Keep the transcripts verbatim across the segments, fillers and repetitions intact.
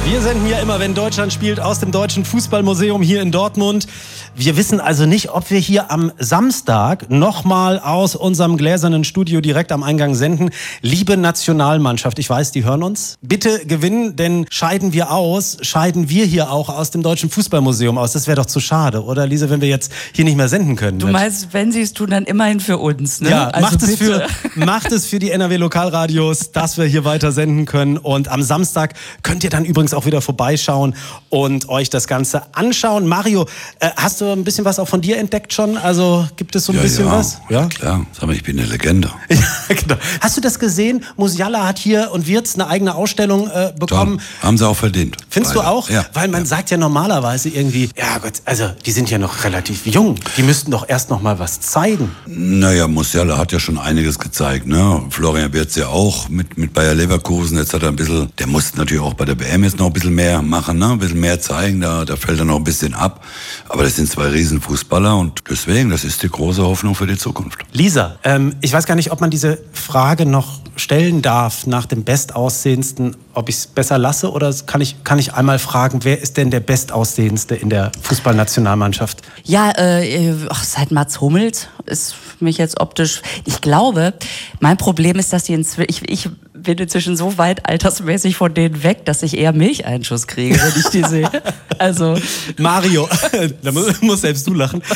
Wir senden ja immer, wenn Deutschland spielt, aus dem Deutschen Fußballmuseum hier in Dortmund. Wir wissen also nicht, ob wir hier am Samstag nochmal aus unserem gläsernen Studio direkt am Eingang senden. Liebe Nationalmannschaft, ich weiß, die hören uns. Bitte gewinnen, denn scheiden wir aus, scheiden wir hier auch aus dem Deutschen Fußballmuseum aus. Das wäre doch zu schade, oder Lisa, wenn wir jetzt hier nicht mehr senden können. Du meinst, wenn sie es tun, dann immerhin für uns, ne? Ja, also macht, es bitte. für, macht es für die N R W-Lokalradios, dass wir hier weiter senden können. Und am Samstag könnt ihr dann übrigens auch wieder vorbeischauen und euch das Ganze anschauen. Mario, äh, hast du ein bisschen was auch von dir entdeckt schon? Also gibt es so ein ja, bisschen ja. was? Ja, klar. Sag mal, ich bin eine Legende. Ja, genau. Hast du das gesehen? Musiala hat hier und Wirtz eine eigene Ausstellung äh, bekommen. Toll. Haben sie auch verdient. Findest Beide. du auch? Ja. Weil man ja. sagt ja normalerweise irgendwie, ja Gott, also die sind ja noch relativ jung. Die müssten doch erst noch mal was zeigen. Naja, Musiala hat ja schon einiges gezeigt, ne? Florian Wirtz ja auch mit, mit Bayer Leverkusen. Jetzt hat er ein bisschen, der muss natürlich auch bei der B M jetzt noch ein bisschen mehr machen, ne? Ein bisschen mehr zeigen, da, da fällt er noch ein bisschen ab. Aber das sind zwei Riesenfußballer und deswegen, das ist die große Hoffnung für die Zukunft. Lisa, ähm, ich weiß gar nicht, ob man diese Frage noch stellen darf nach dem Bestaussehendsten, ob ich es besser lasse oder kann ich, kann ich einmal fragen, wer ist denn der Bestaussehendste in der Fußballnationalmannschaft? Ja, äh, ach, seit Mats Hummels ist für mich jetzt optisch, ich glaube, mein Problem ist, dass die inzwischen, ich, ich bin inzwischen so weit altersmäßig von denen weg, dass ich eher Milcheinschuss kriege, wenn ich die sehe. Also Mario, da musst muss selbst du lachen.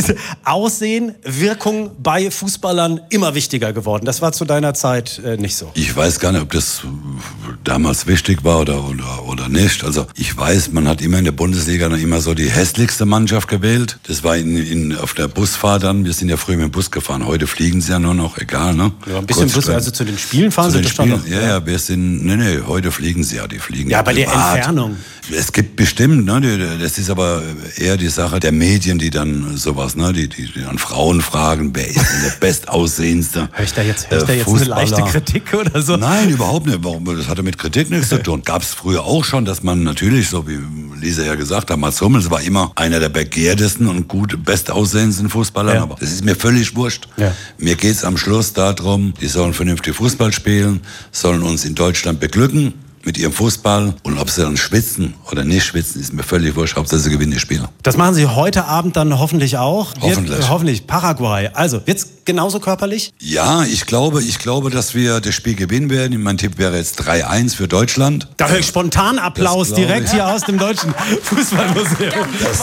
Aussehen, Wirkung bei Fußballern immer wichtiger geworden. Das war zu deiner Zeit äh, nicht so. Ich weiß gar nicht, ob das damals wichtig war oder, oder, oder nicht. Also ich weiß, man hat immer in der Bundesliga noch immer so die hässlichste Mannschaft gewählt. Das war in, in, auf der Busfahrt dann. Wir sind ja früher mit dem Bus gefahren. Heute fliegen sie ja nur noch, egal, ne? Ja, ein bisschen Bus, also zu den Spielen fahren sie das schon noch. Ja, ja, wir sind, nee, nee, heute fliegen sie ja, die fliegen ja. Ja, bei privat. der Entfernung. Es gibt bestimmt, ne, die, das ist aber eher die Sache der Medien, die dann sowas, ne, die, die, die dann Frauen fragen, wer ist denn der bestaussehendste Hör ich da jetzt, hör ich da jetzt Fußballer? eine leichte Kritik oder so? Nein, überhaupt nicht. Das hatte mit Kritik nichts zu tun. Gab es früher auch schon, dass man natürlich, so wie Lisa ja gesagt hat, Mats Hummels war immer einer der begehrtesten und gut bestaussehendsten Fußballer. Ja. Aber das ist mir völlig wurscht. Ja. Mir geht's am Schluss darum, die sollen vernünftig Fußball spielen, sollen uns in Deutschland beglücken mit ihrem Fußball. Und ob sie dann schwitzen oder nicht schwitzen, ist mir völlig wurscht. Hauptsache sie gewinnen die Spiele. Das machen sie heute Abend dann hoffentlich auch. Hoffentlich. Wird, äh, hoffentlich. Paraguay. Also, wird's genauso körperlich? Ja, ich glaube, ich glaube, dass wir das Spiel gewinnen werden. Mein Tipp wäre jetzt drei eins für Deutschland. Da höre ich spontan Applaus direkt ich. hier aus dem Deutschen Fußballmuseum. Das,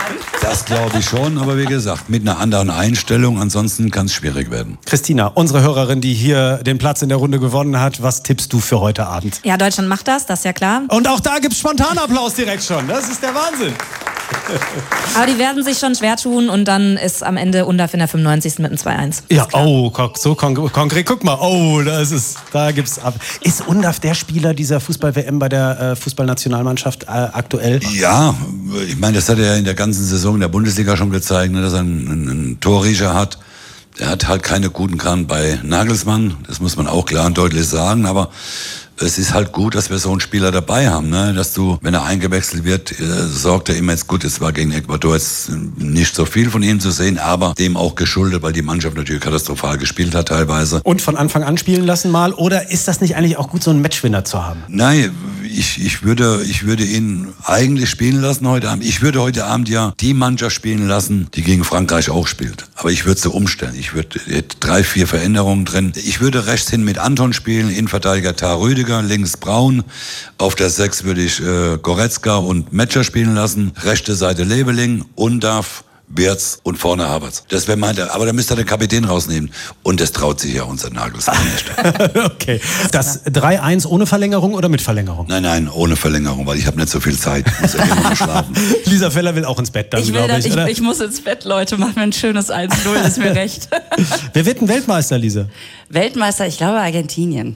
das glaube ich schon, aber wie gesagt, mit einer anderen Einstellung. Ansonsten kann es schwierig werden. Christina, unsere Hörerin, die hier den Platz in der Runde gewonnen hat, was tippst du für heute Abend? Ja, Deutschland macht das, das ist ja klar. Und auch da gibt es spontan Applaus direkt schon. Das ist der Wahnsinn. Aber die werden sich schon schwer tun und dann ist am Ende Undaf in der fünfundneunzigsten mit einem zwei eins. Ja, oh, so kon- konkret. Guck mal, oh, da ist es. Da gibt's ab. Ist Undaf der Spieler dieser Fußball-W M bei der äh, Fußballnationalmannschaft äh, aktuell? Ja, ich meine, das hat er ja in der ganzen Saison in der Bundesliga schon gezeigt, ne, dass er einen, einen, einen Torriecher hat. Er hat halt keine guten Karten bei Nagelsmann, das muss man auch klar und deutlich sagen, aber es ist halt gut, dass wir so einen Spieler dabei haben, ne? Dass du, wenn er eingewechselt wird, äh, sorgt er immer jetzt gut, es war gegen Ecuador jetzt nicht so viel von ihm zu sehen, aber dem auch geschuldet, weil die Mannschaft natürlich katastrophal gespielt hat teilweise. Und von Anfang an spielen lassen mal, oder ist das nicht eigentlich auch gut, so einen Matchwinner zu haben? Nein, ich, ich würde, ich würde ihn eigentlich spielen lassen heute Abend. Ich würde heute Abend ja die Mannschaft spielen lassen, die gegen Frankreich auch spielt. Aber ich würde sie umstellen. Ich würde drei, vier Veränderungen drin. Ich würde rechts hin mit Anton spielen, Innenverteidiger Tar Rüdiger, links Braun. Auf der sechs würde ich äh, Goretzka und Metscher spielen lassen. Rechte Seite Leveling, Undaf, Wirtz und vorne Havertz. Das wäre mein, aber da müsste er den Kapitän rausnehmen. Und das traut sich ja unser Nagelsmann nicht. Okay. Das drei eins ohne Verlängerung oder mit Verlängerung? Nein, nein, ohne Verlängerung, weil ich habe nicht so viel Zeit. Ich muss ja immer noch schlafen. Lisa Feller will auch ins Bett dann, ich, glaube ich. ich, oder? ich muss ins Bett, Leute. Macht mir ein schönes eins null, ist mir recht. Wer wird ein Weltmeister, Lisa? Weltmeister, ich glaube Argentinien.